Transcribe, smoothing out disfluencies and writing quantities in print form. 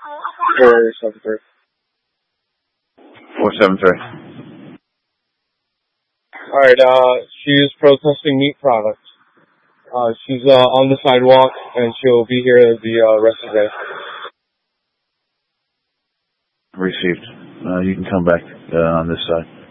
473. 473. Alright, she is protesting meat products. She's on the sidewalk, and she'll be here the rest of the day. Received. You can come back on this side.